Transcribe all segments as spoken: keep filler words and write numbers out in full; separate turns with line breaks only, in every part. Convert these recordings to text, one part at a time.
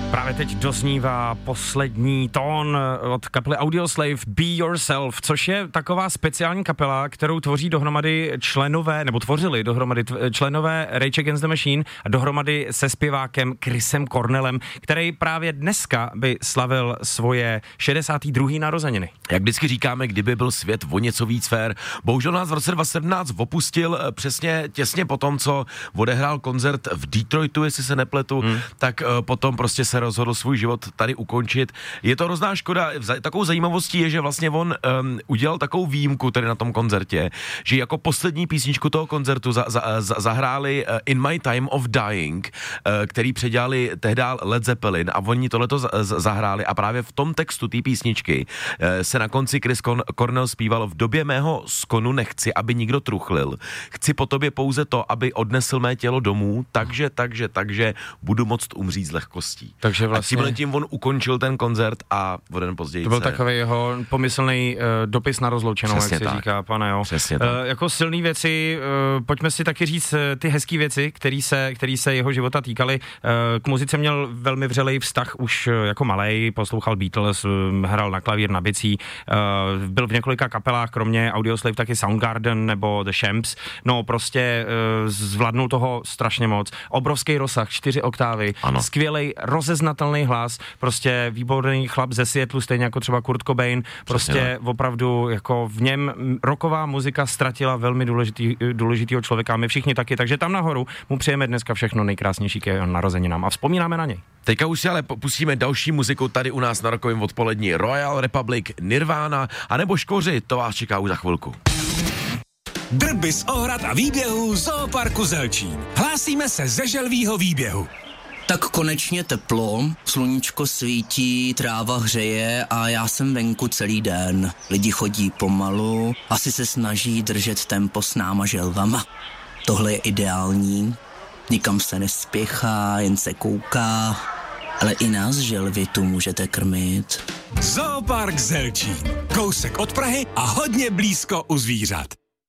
Právě teď doznívá poslední tón od kapely Audioslave Be Yourself, což je taková speciální kapela, kterou tvoří dohromady členové, nebo tvořili dohromady tv- členové Rage Against the Machine a dohromady se zpěvákem Chrisem Cornellem, který právě dneska by slavil svoje šedesáté druhé narozeniny.
Jak vždycky říkáme, kdyby byl svět o něco víc fér. Bohužel nás v roce dva tisíce sedmnáct opustil přesně těsně po tom, co odehrál koncert v Detroitu, jestli se nepletu, hmm. tak uh, potom prostě se rozhodl svůj život tady ukončit. Je to hrozná škoda. Takovou zajímavostí je, že vlastně on um, udělal takovou výjimku tady na tom koncertě, že jako poslední písničku toho koncertu za, za, za, zahráli uh, In My Time of Dying, uh, který předělali tehdy Led Zeppelin a oni tohleto za, za, zahráli a právě v tom textu té písničky uh, se na konci Chris Cornell zpíval: v době mého skonu nechci, aby nikdo truchlil. Chci po tobě pouze to, aby odnesl mé tělo domů, takže, takže, takže budu moct umřít s lehkostí.
Takže vlastně...
A tímhle tím on ukončil ten koncert a o den později
To byl
se...
takový jeho pomyslný uh, dopis na rozloučenou,
Přesně
jak se
tak.
říká, pane, jo.
Přesně tak.
Uh, jako silný věci, uh, pojďme si taky říct uh, ty hezký věci, který se, který se jeho života týkaly. Uh, k muzice měl velmi vřelej vztah už uh, jako malej, poslouchal Beatles, uh, hrál na klavír, na bicí, uh, byl v několika kapelách, kromě Audioslave taky Soundgarden nebo The Champs. No prostě uh, zvládnul toho strašně moc. Obrovský rozsah, čtyři oktávy,
ano.
Skvělej, rozeznatelný hlas, prostě výborný chlap ze Seattlu, stejně jako třeba Kurt Cobain, prostě
Přesně,
opravdu jako v něm rocková muzika ztratila velmi důležitý, důležitýho člověka, my všichni taky, takže tam nahoru mu přejeme dneska všechno nejkrásnější k jeho narozeninám a vzpomínáme na něj.
Teďka už si ale pustíme další muziku tady u nás na Rokovém odpolední. Royal Republic, Nirvana, anebo Škoři, to vás čeká už za chvilku.
Drby z ohrad a výběhů Zooparku Zelčín. Hlásíme se ze želvýho výběhu.
Tak konečně teplo, sluníčko svítí, tráva hřeje a já jsem venku celý den. Lidi chodí pomalu, asi se snaží držet tempo s náma želvama. Tohle je ideální, nikam se nespěchá, jen se kouká, ale i nás želvy tu můžete krmit.
Zoopark Zelčín. Kousek od Prahy a hodně blízko u zvířat.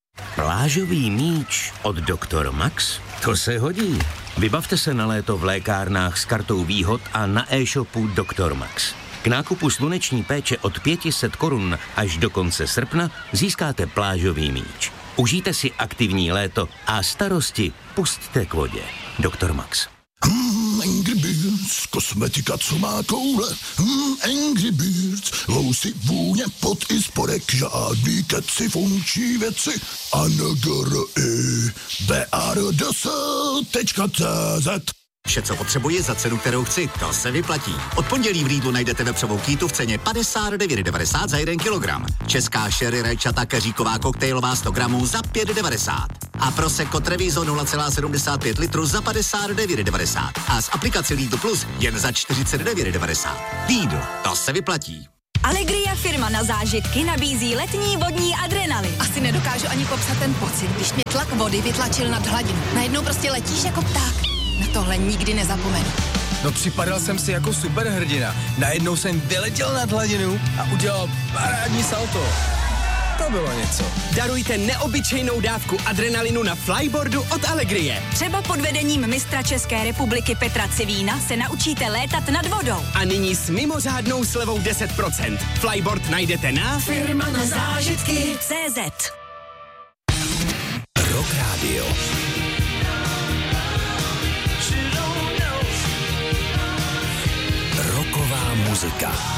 Plážový míč od doktor Max? To se hodí. Vybavte se na léto v lékárnách s kartou výhod a na e-shopu doktor Max. K nákupu sluneční péče od pět set korun až do konce srpna získáte plážový míč. Užijte si aktivní léto a starosti pusťte k vodě. doktor Max.
Hmm, Angry Birds, kosmetika, co má koule. Hmm, Angry Birds, lousy, vůně, pot i spodek, žádný keci, funkční věci. A N G R I B R D S tečka cé zet.
Vše, co potřebuji za cenu, kterou chci, to se vyplatí. Od pondělí v Lidlu najdete vepřovou kýtu v ceně padesát devět devadesát za jeden kilogram. Česká sherry rajčata keříková koktejlová sto gramů za pět devadesát. A Prosecco Treviso nula celá sedmdesát pět litru za padesát devět devadesát. A s aplikací Lidl Plus jen za čtyřicet devět devadesát. Lidl, to se vyplatí.
Allegria, firma na zážitky, nabízí letní vodní adrenalin.
Asi nedokážu ani popsat ten pocit, když mě tlak vody vytlačil nad hladinu. Najednou prostě letíš jako pták. Na tohle nikdy nezapomenu.
No připadal jsem si jako superhrdina. Najednou jsem vyletěl nad hladinu a udělal parádní salto. To bylo něco.
Darujte neobyčejnou dávku adrenalinu na flyboardu od Allegrie.
Třeba pod vedením mistra České republiky Petra Civína se naučíte létat nad vodou.
A nyní s mimořádnou slevou deset procent. Flyboard najdete na
Firma na zážitky tečka cé zet.
Rock Radio. Roková muzika.